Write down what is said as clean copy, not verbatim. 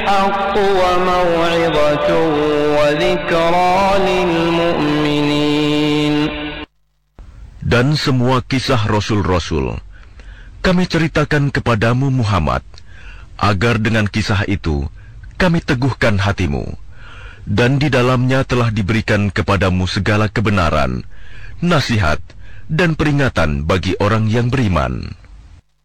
الحق وموعظة وذكرى للمؤمنين. Dan semua kisah Rasul-Rasul kami ceritakan kepadamu Muhammad, agar dengan kisah itu kami teguhkan hatimu, dan di dalamnya telah diberikan kepadamu segala kebenaran, nasihat, dan peringatan bagi orang yang beriman.